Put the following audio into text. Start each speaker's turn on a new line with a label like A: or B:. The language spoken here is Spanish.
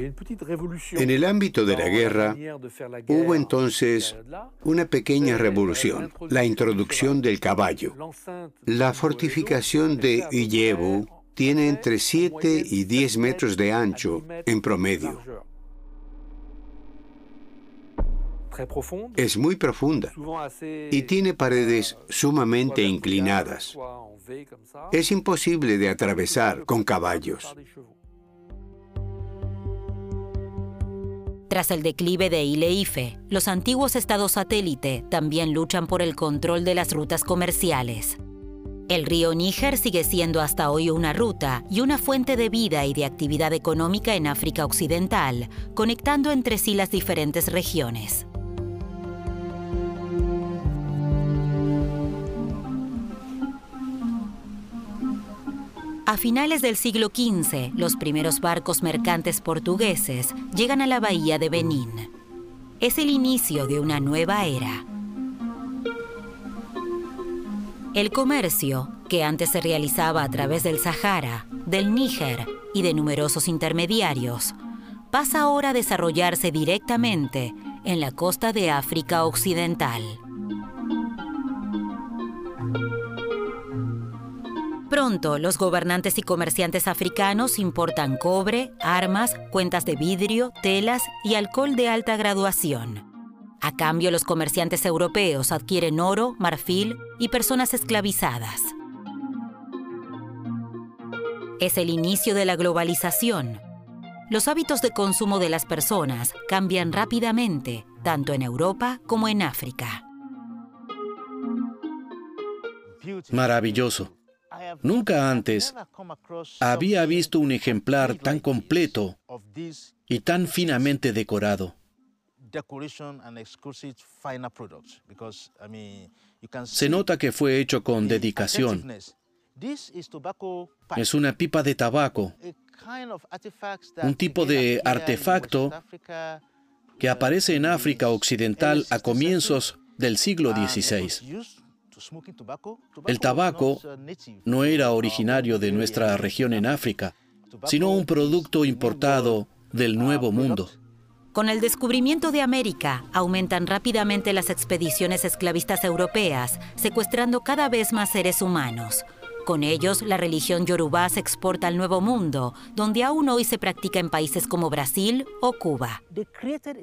A: En el ámbito de la guerra, hubo entonces una pequeña revolución, la introducción del caballo. La fortificación de Illebu tiene entre 7 y 10 metros de ancho en promedio. Es muy profunda y tiene paredes sumamente inclinadas. Es imposible de atravesar con caballos.
B: Tras el declive de Ile-Ife, los antiguos estados satélite también luchan por el control de las rutas comerciales. El río Níger sigue siendo hasta hoy una ruta y una fuente de vida y de actividad económica en África Occidental, conectando entre sí las diferentes regiones. A finales del siglo XV, los primeros barcos mercantes portugueses llegan a la bahía de Benín. Es el inicio de una nueva era. El comercio, que antes se realizaba a través del Sahara, del Níger y de numerosos intermediarios, pasa ahora a desarrollarse directamente en la costa de África Occidental. Pronto, los gobernantes y comerciantes africanos importan cobre, armas, cuentas de vidrio, telas y alcohol de alta graduación. A cambio, los comerciantes europeos adquieren oro, marfil y personas esclavizadas. Es el inicio de la globalización. Los hábitos de consumo de las personas cambian rápidamente, tanto en Europa como en África.
C: Maravilloso. Nunca antes había visto un ejemplar tan completo y tan finamente decorado. Se nota que fue hecho con dedicación. Es una pipa de tabaco, un tipo de artefacto que aparece en África Occidental a comienzos del siglo XVI. El tabaco no era originario de nuestra región en África, sino un producto importado del Nuevo Mundo.
B: Con el descubrimiento de América, aumentan rápidamente las expediciones esclavistas europeas, secuestrando cada vez más seres humanos. Con ellos, la religión yorubá se exporta al Nuevo Mundo, donde aún hoy se practica en países como Brasil o Cuba.